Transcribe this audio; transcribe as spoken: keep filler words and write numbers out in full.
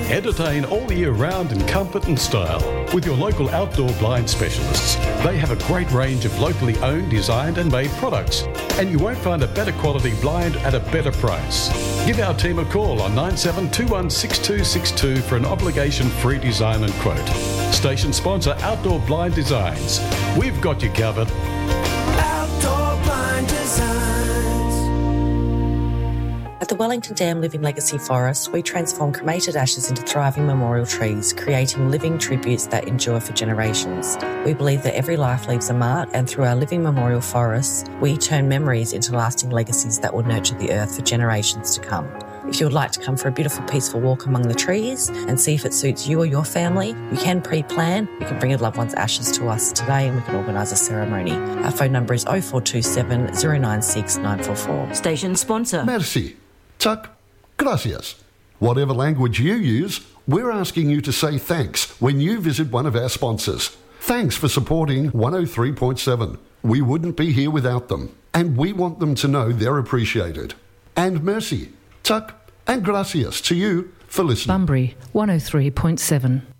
Entertain all year round in comfort and style with your local outdoor blind specialists. They have a great range of locally owned, designed and made products, and you won't find a better quality blind at a better price. Give our team a call on nine seven two one six two six two for an obligation-free design and quote. Station sponsor Outdoor Blind Designs. We've got you covered. Outdoor Blind Designs. At the Wellington Dam Living Legacy Forest, we transform cremated ashes into thriving memorial trees, creating living tributes that endure for generations. We believe that every life leaves a mark, and through our living memorial forests, we turn memories into lasting legacies that will nurture the earth for generations to come. If you would like to come for a beautiful, peaceful walk among the trees and see if it suits you or your family, you can pre-plan. You can bring your loved one's ashes to us today and we can organise a ceremony. Our phone number is oh four two seven, oh nine six, nine four four. Station sponsor. Merci. Tuck. Gracias. Whatever language you use, we're asking you to say thanks when you visit one of our sponsors. Thanks for supporting one oh three point seven. We wouldn't be here without them, and we want them to know they're appreciated. And merci. Tuck and gracias to you for listening. Bunbury one oh three point seven.